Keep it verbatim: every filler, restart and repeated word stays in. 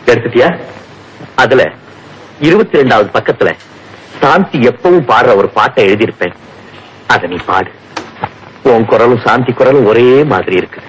எடுத்துட்டியா? அதுல இருபத்தி ரெண்டாவது பக்கத்துல சாந்தி எப்பவும் பாடுற ஒரு பாட்டை எழுதியிருப்பேன். அத நீ பாடு. உன் குரலும் சாந்தி குரலும் ஒரே மாதிரி இருக்கு.